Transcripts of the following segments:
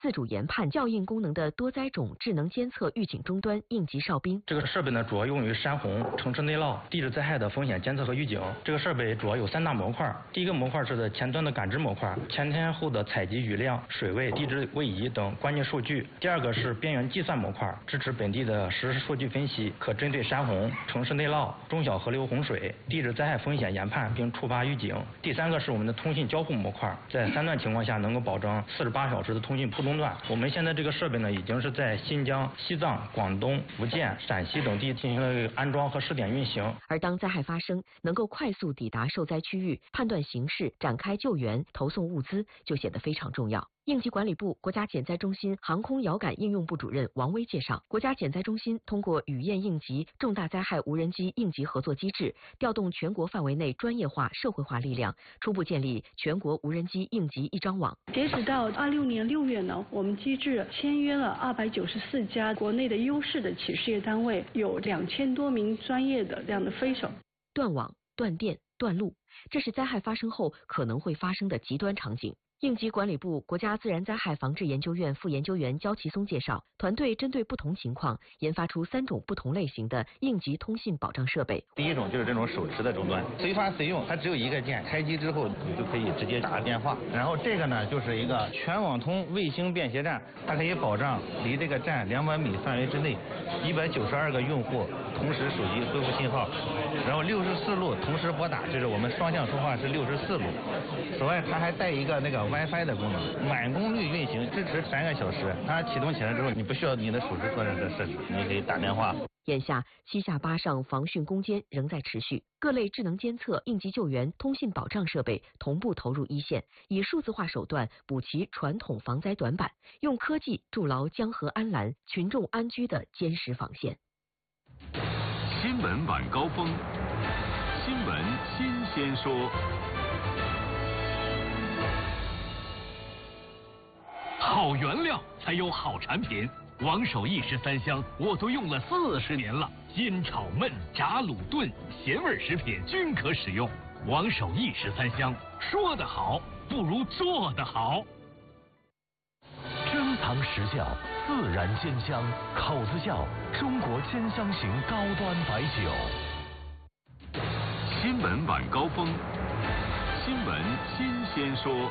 自主研判较硬功能的多灾种智能监测预警终端应急哨兵。 这个设备呢，主要用于山洪、城市内涝、地质灾害的风险监测和预警。这个设备主要有3大模块，第一个模块是前端的感知模块，前天后的采集雨量、水位、地质位移等关键数据。第二个是边缘计算模块，支持本地的实时数据分析，可针对山洪、城市内涝、中小河流洪水、地质灾害风险研判并触发预警。第三个是我们的通信交互模块，在3段情况下能够保证48小时的通信不中断。我们现在这个设备呢，已经是在新疆、西藏、广东、福建、陕西等地进行了安装和试点运行。 而当灾害发生，能够快速抵达受灾区域，判断形势，展开救援、投送物资，就显得非常重要。应急管理部国家减灾中心航空遥感应用部主任王威介绍，国家减灾中心通过雨燕应急、重大灾害无人机应急合作机制，调动全国范围内专业化、社会化力量，初步建立全国无人机应急一张网。 截止到26年6月呢，我们机制签约了294家国内的优势的企事业单位，有2000多名专业的这样的飞手。 断网、断电、断路，这是灾害发生后可能会发生的极端场景。应急管理部国家自然灾害防治研究院副研究员焦其松介绍，团队针对不同情况研发出3种不同类型的应急通信保障设备。 第一种就是这种手持的终端，随发随用，它只有一个键，开机之后你就可以直接打电话。然后这个呢就是一个全网通卫星便携站，它可以保障离这个站200米范围之内192个用户同时手机恢复信号，然后64路同时拨打，就是我们双向通话是64路。此外它还带一个那个WiFi 的功能，满功率运行，支持3个小时。它启动起来之后，你不需要你的手指做任何设置，你可以打电话。 眼下7下8上防汛攻坚仍在持续，各类智能监测、应急救援、通信保障设备同步投入一线，以数字化手段补齐传统防灾短板，用科技筑牢江河安澜、群众安居的坚实防线。 新闻晚高峰，新闻新鲜说。好原料才有好产品。王守义13香我都用了40年了，煎炒焖炸卤炖咸味食品均可使用。王守义13香，说得好不如做得好。珍藏实窖，自然煎香，口子窖中国煎香型高端白酒。新闻晚高峰，新闻新鲜说。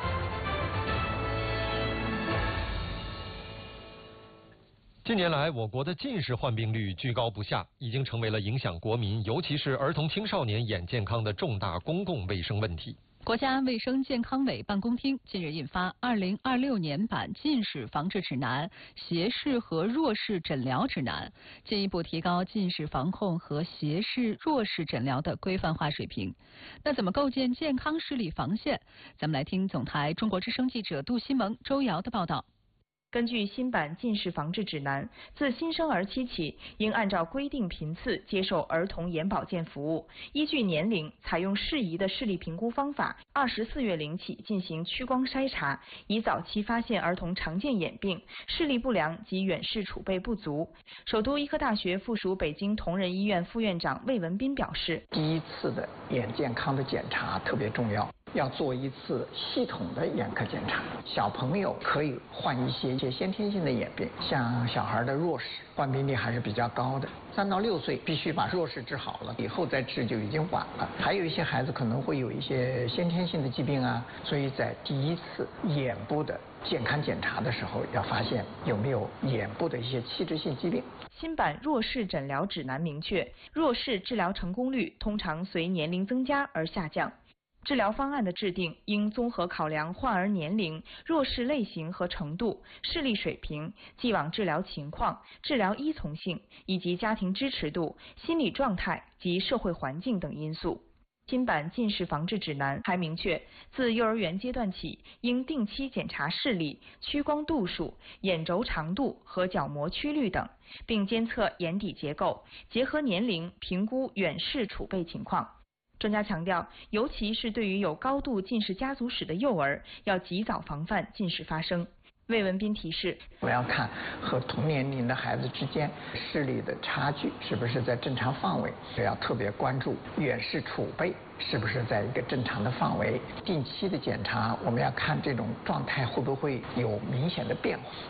近年来，我国的近视患病率居高不下，已经成为了影响国民，尤其是儿童青少年眼健康的重大公共卫生问题。 国家卫生健康委办公厅近日印发2026年版近视防治指南、斜视和弱视诊疗指南，进一步提高近视防控和斜视、弱视诊疗的规范化水平。那怎么构建健康视力防线？咱们来听总台中国之声记者杜西蒙、周瑶的报道。 根据新版近视防治指南，自新生儿期起，应按照规定频次接受儿童眼保健服务，依据年龄采用适宜的视力评估方法，24月龄起进行屈光筛查，以早期发现儿童常见眼病、视力不良及远视储备不足。首都医科大学附属北京同仁医院副院长魏文斌表示， 第一次的眼健康的检查特别重要。要做一次系统的眼科检查，小朋友可以患一些先天性的眼病，像小孩的弱视，患病率还是比较高的。3到6岁必须把弱视治好了，以后再治就已经晚了。还有一些孩子可能会有一些先天性的疾病啊，所以在第一次眼部的健康检查的时候，要发现有没有眼部的一些器质性疾病。 新版弱视诊疗指南明确，弱视治疗成功率通常随年龄增加而下降。治疗方案的制定应综合考量患儿年龄、弱视类型和程度、视力水平、既往治疗情况、治疗依从性以及家庭支持度、心理状态及社会环境等因素。新版近视防治指南还明确，自幼儿园阶段起，应定期检查视力、屈光度数、眼轴长度和角膜曲率等，并监测眼底结构，结合年龄评估远视储备情况。专家强调，尤其是对于有高度近视家族史的幼儿，要及早防范近视发生。 魏文斌提示， 我们要看和同年龄的孩子之间视力的差距是不是在正常范围，也要特别关注远视储备是不是在一个正常的范围。定期的检查，我们要看这种状态会不会有明显的变化。